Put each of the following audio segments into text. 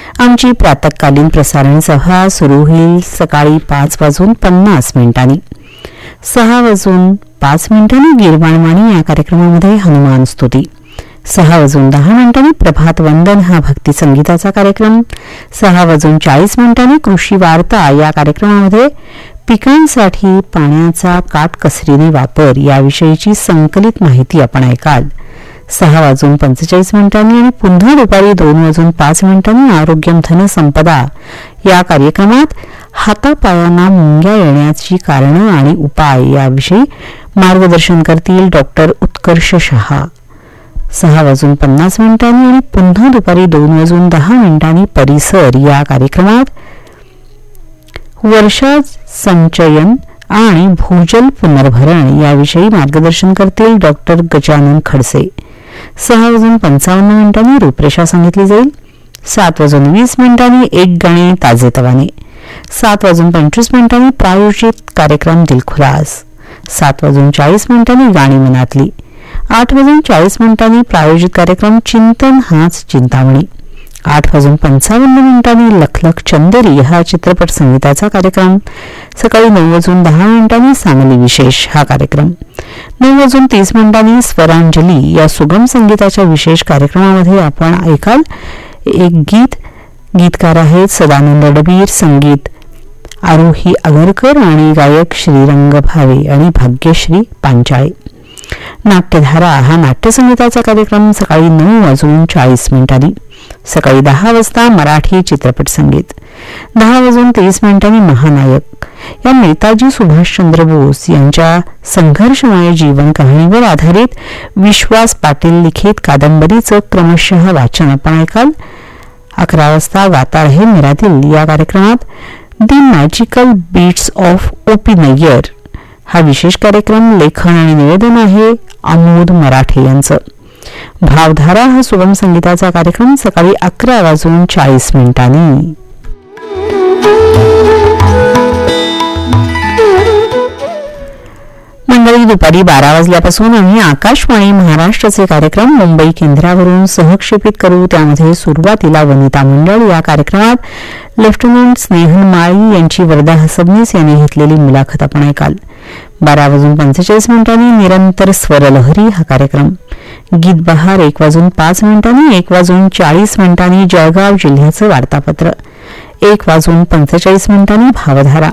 आमची प्रातःकालीन प्रसारण सभा सुरू होईल सकाळी 5:50 6:05 गीरवाणवाणी या कार्यक्रमामध्ये हनुमान स्तुती, 6:10 प्रभात वंदन हा भक्ती संगीताचा कार्यक्रम, 6:40 कृषी वार्ता या कार्यक्रमामध्ये पिकांसाठी पाण्याचा काटकसरीने वापर याविषयीची संकलित माहिती आपण ऐकाल. 6:45 आणि पुन्हा दुपारी 2:05 आरोग्यम धन संपदा या कार्यक्रमात हातापायांना मुंग्या येण्याची कारणं आणि उपाय याविषयी मार्गदर्शन करतील डॉक्टर उत्कर्ष शहा. 6:50 आणि पुन्हा दुपारी 2:10 परिसर या कार्यक्रमात वर्षा संचयन आणि भूजल पुनर्भरण याविषयी मार्गदर्शन करतील डॉक्टर गजानन खडसे. 6:55 रूपरेषा सांगितली जाईल. 7:20 एक गाणे ताजेतवाने, 7:25 प्रायोजित कार्यक्रम दिलखुलास, 7:40 गाणी मनातली, 8:40 प्रायोजित कार्यक्रम चिंतन हाच चिंतामणी, 8:55 लखलख चंदेरी हा चित्रपट संगीताचा कार्यक्रम, सकाळी 9:10 सांगली विशेष हा कार्यक्रम, 9:30 स्वरांजली या सुगम संगीताच्या विशेष कार्यक्रमामध्ये आपण ऐकाल एक गीत. गीतकार आहेत सदानंद डबीर, संगीत आरोही आगरकर आणि गायक श्रीरंग भावे आणि भाग्यश्री पांचाळे. नाट्यधारा हा नाट्यसंगीताचा कार्यक्रम सकाळी 9:40, सकाळी 10 वाजता मराठी चित्रपट संगीत, 10:30 महानायक या नेताजी सुभाषचंद्र बोस यांच्या संघर्षमय जीवन कहाणीवर आधारित विश्वास पाटील लिखित कादंबरीचं क्रमशः वाचन आपण ऐकाल. 11 वाजता गाता रहे मेरा दिल या कार्यक्रमात the magical beats of OP. Nayyar हा विशेष कार्यक्रम, लेखन आणि निवेदन आहे आमोद मराठे यांचं. भावधारा हा सुगम संगीताचा कार्यक्रम सकाळी 11:40. मंडळी, दुपारी 12 वाजल्यापासून आम्ही आकाशवाणी महाराष्ट्राचे कार्यक्रम मुंबई केंद्रावरून सहक्षेपित करू. त्यामध्ये सुरुवातीला वनिता मंडळ या कार्यक्रमात लेफ्टनंट स्नेहल माळी यांची वर्धा हसबनीस यांनी घेतलेली मुलाखत आपण ऐकाल. 12:45 निरंतर स्वरलहरी हा कार्यक्रम, गीत बहार 1:05 1:40 जळगाव जिल्ह्याचं वार्तापत्र, 1:45 भावधारा,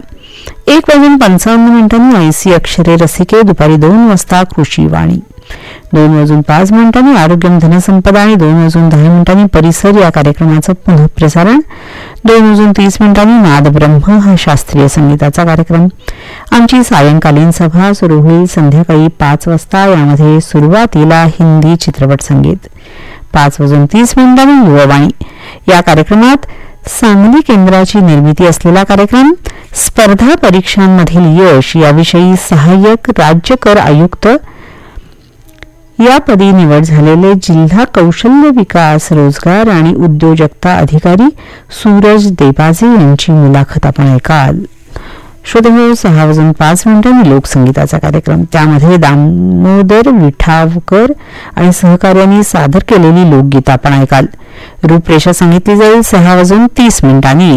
1:55 ऐसी अक्षरे रसिके, दुपारी 2 वाजता कृषी वाणी, 2:05 आरोग्यम धनसंपदा आणि 2:10 परिसर या कार्यक्रमाचं पुनःप्रसारण, 2:30 नाद ब्रह्म हा शास्त्रीय संगीताचा कार्यक्रम. आमची सायंकालीन सभा सुरू होईल संध्याकाळी 5 वाजता. यामध्ये सुरुवातीला हिंदी चित्रपट संगीत, 5:30 युवावाणी या कार्यक्रमात सांगली केंद्राची निर्मिती असलेला कार्यक्रम, स्पर्धा परीक्षांमधील यश याविषयी सहाय्यक राज्य कर आयुक्त या पदी निवड झालेले जिल्हा कौशल्य विकास रोजगार आणि उद्योजकता अधिकारी सूरज देबाजे यांची मुलाखत आपण ऐकाल. श्रोतेहो, 6:05 लोकसंगीताचा कार्यक्रम, त्यामध्ये दामोदर विठावकर आणि सहकार्यांनी सादर केलेली लोकगीत आपण ऐकाल. रूपरेषा सांगितली जाईल 6:30.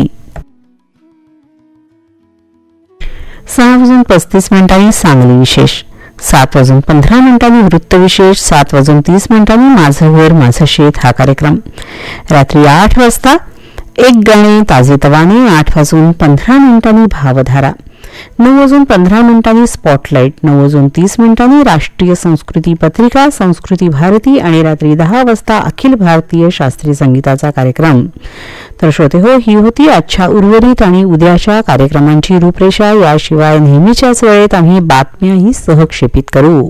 6:35 सांगली विशेष, 7:15 वृत्तविशेष, 7:30 माझं घर माझं शेत हा कार्यक्रम. रात्री 8 वाजता एक गाणे ताजेतवाने, 8:15 भावधारा, 9:15 स्पॉटलाइट, 9:30 राष्ट्रीय संस्कृती पत्रिका संस्कृती भारती आणि रात्री 10 वाजता अखिल भारतीय शास्त्रीय संगीताचा कार्यक्रम. तर श्रोते हो, ही होती आजच्या उर्वरित आणि उद्याच्या कार्यक्रमांची रूपरेषा. याशिवाय नेहमीच्याच वेळेत आम्ही बातम्याही सहक्षेपित करू.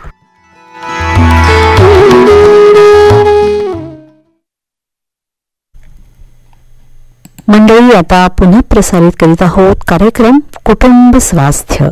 मंडळी, आता पुन्हा प्रसारित करीत आहोत कार्यक्रम कुटुंब स्वास्थ्य.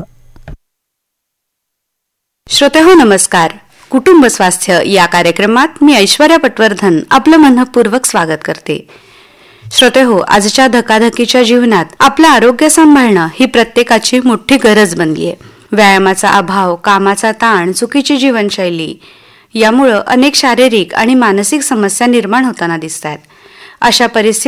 श्रोतेहो नमस्कार. कुटुंब स्वास्थ्य या कार्यक्रमात मी ऐश्वर्या पटवर्धन आपलं मनःपूर्वक स्वागत करते. श्रोतेहो, आजच्या धकाधकीच्या जीवनात आपलं आरोग्य सांभाळणं ही प्रत्येकाची मोठी गरज बनली आहे. व्यायामाचा अभाव, कामाचा ताण, चुकीची जीवनशैली यामुळं अनेक शारीरिक आणि मानसिक समस्या निर्माण होताना दिसतात. अशा परिस्थितीत